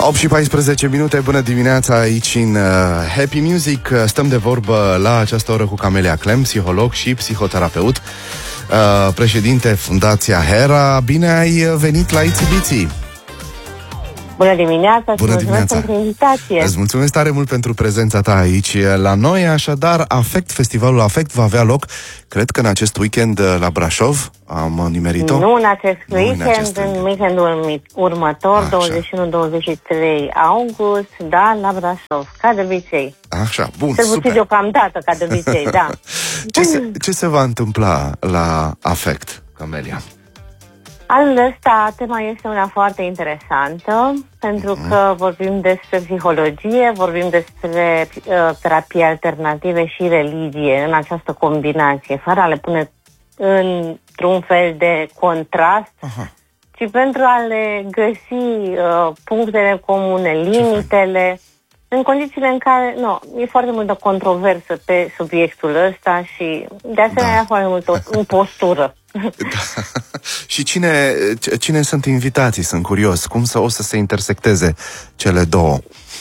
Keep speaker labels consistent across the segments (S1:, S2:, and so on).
S1: 8 și 14 minute, bună dimineața aici în Happy Music. Stăm de vorbă la această oră cu Camelia Clem, psiholog și psihoterapeut, președinte Fundația Hera. Bine ai venit la Itzibiții!
S2: Bună dimineața și mulțumesc pentru invitație.
S1: Îți mulțumesc tare mult pentru prezența ta aici la noi. Așadar, Festivalul Afect va avea loc, cred că în acest weekend la Brașov. Am nimerit-o?
S2: Nu în acest weekend, în weekendul următor, 21-23 august, da, la Brașov, ca de obicei.
S1: Așa, bun,
S2: super.
S1: super.
S2: Deocamdată, ca de obicei, da.
S1: Ce se va întâmpla la Afect, Camelia?
S2: Anul ăsta, tema este una foarte interesantă, pentru că vorbim despre psihologie, vorbim despre terapie alternative și religie în această combinație, fără a le pune într-un fel de contrast, ci pentru a le găsi punctele comune, limitele, în condițiile în care, e foarte multă controversă pe subiectul ăsta și de asemenea foarte multă impostură.
S1: Da. Și cine sunt invitații? Sunt curios. Cum o să se intersecteze cele două?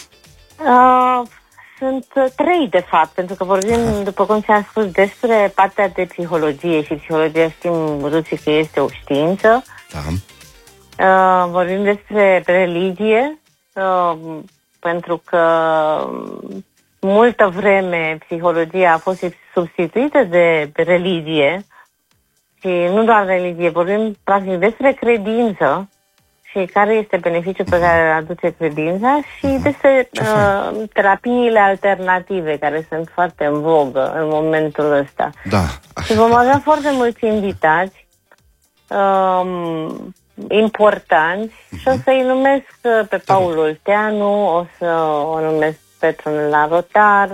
S2: Sunt 3, de fapt, pentru că vorbim, după cum ți-am spus, despre partea de psihologie și psihologia știm, Ruții, că este o știință.
S1: Da.
S2: Vorbim despre religie, pentru că multă vreme psihologia a fost substituită de religie. Și nu doar religie, vorbim practic despre credință și care este beneficiul pe care îl aduce credința și despre terapiile alternative care sunt foarte în vogă în momentul ăsta.
S1: Da.
S2: Și vom avea foarte mulți invitați importanți și o să-i numesc pe Paul Olteanu, o să o numesc Petronela Rotar,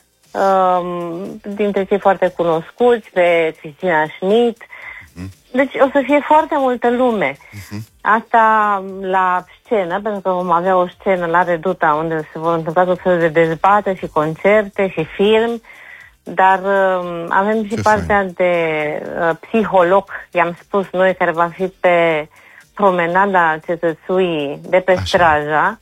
S2: dintre cei foarte cunoscuți, pe Cristina Schmidt. Deci o să fie foarte multă lume. Asta la scenă, pentru că vom avea o scenă la Reduta unde se vor întâmpla tot felul de dezbateri și concerte și film, dar avem și partea de psiholog, i-am spus noi, care va fi pe promenada Cetățuii de pe Straja,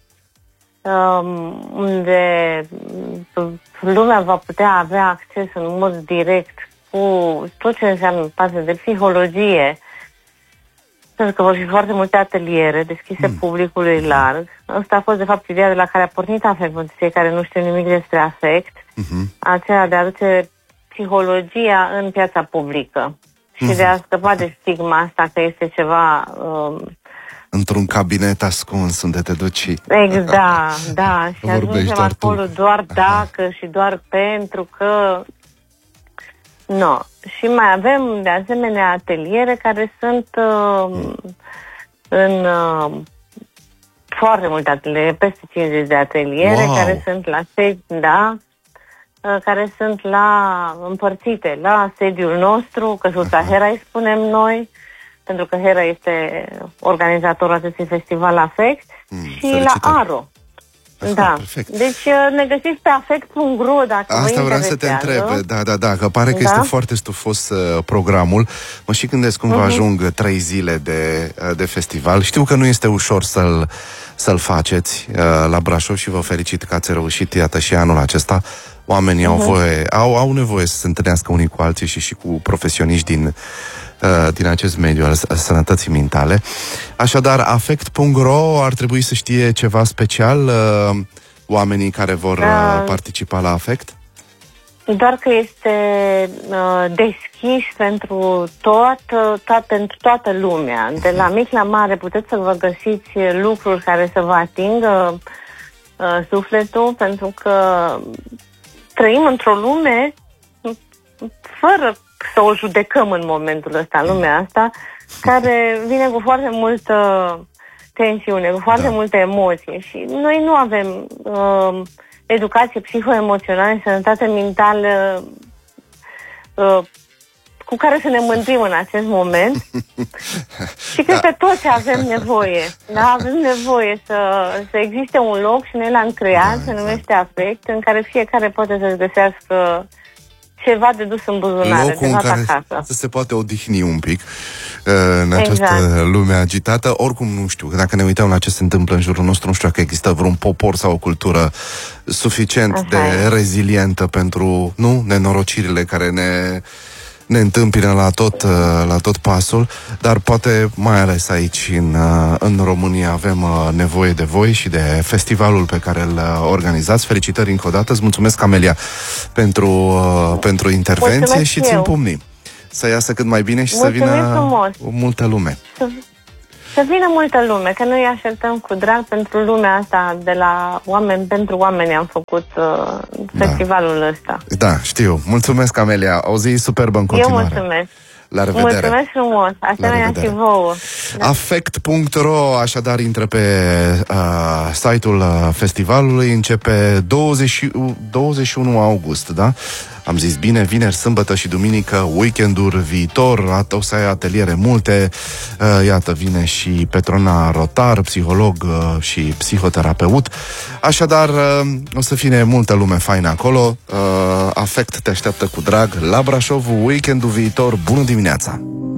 S2: unde lumea va putea avea acces în mod direct cu tot ce înseamnă partea de psihologie, pentru că vor fi foarte multe ateliere deschise publicului larg. Asta a fost, de fapt, ideea de la care a pornit Afect, pentru cei care nu știu nimic despre Afect, aceea de a aduce psihologia în piața publică și de a scăpa de stigma asta că este ceva...
S1: într-un cabinet ascuns unde te duci.
S2: Exact, da. Și ajungem acolo doar dacă și doar pentru că... Și mai avem de asemenea ateliere care sunt în foarte multe ateliere, peste 50 de ateliere, care sunt la care sunt împărțite la sediul nostru, căsuța Hera îi spunem noi, pentru că Hera este organizatorul acestui festival Afect, și la Aro. Da, perfect. Deci ne găsiți pe afect.ro dacă
S1: asta vreau să te întreb, da, că pare că este foarte stufos programul. Mă și gândesc cum vă ajung 3 zile de festival. Știu că nu este ușor să-l faceți la Brașov și vă felicit că ați reușit, iată, și anul acesta. Oamenii au nevoie să se întâlnească unii cu alții și cu profesioniști din acest mediu al sănătății mentale. Așadar, afect.ro ar trebui să știe ceva special oamenii care vor participa la Afect?
S2: Doar că este deschis pentru toată lumea. De la mic la mare puteți să vă găsiți lucruri care să vă atingă sufletul, pentru că trăim într-o lume fără să o judecăm în momentul ăsta, lumea asta, care vine cu foarte multă tensiune, cu foarte multe emoții și noi nu avem educație psihoemoțională și sănătate mentală cu care să ne mântuim în acest moment. Și cred că toți avem nevoie. Da? Avem nevoie să existe un loc și noi l-am creat, se numește Afect, în care fiecare poate să-și găsească ceva de dus în buzunare,
S1: locul
S2: de
S1: în care
S2: acasă.
S1: se poate odihni un pic. în această lume agitată. Oricum, nu știu, dacă ne uităm la ce se întâmplă în jurul nostru, nu știu dacă există vreun popor sau o cultură suficient de rezilientă pentru, nenorocirile care ne întâmpină la tot pasul, dar poate mai ales aici în România avem nevoie de voi și de festivalul pe care îl organizați. Felicitări încă o dată, îți mulțumesc, Amelia, pentru intervenție și țin pumnii să iasă cât mai bine și să vină multă lume.
S2: Să vină multă lume, că noi așteptăm cu drag pentru lumea asta, de la oameni pentru oameni am făcut festivalul ăsta.
S1: Da, știu. Mulțumesc, Amelia. O zi superbă în continuare.
S2: Eu mulțumesc.
S1: La revedere.
S2: Mulțumesc frumos. Asemenea și vouă.
S1: Affect.ro, așadar intră pe site-ul festivalului. Începe 21 august, da? Am zis bine, vineri, sâmbătă și duminică, weekenduri viitor, o să ai ateliere multe. Iată, vine și Petrona Rotar, psiholog și psihoterapeut. Așadar, o să fie multă lume faină acolo. Affect te așteaptă cu drag la Brașov, weekendul viitor. Bună dimineața!